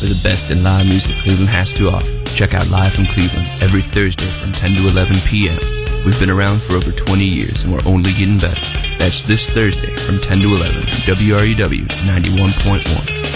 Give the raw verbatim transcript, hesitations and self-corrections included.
for the best in live music Cleveland has to offer. Check out Live from Cleveland every Thursday from ten to eleven p.m. We've been around for over twenty years and we're only getting better. That's this Thursday from ten to eleven, W R E W ninety-one point one.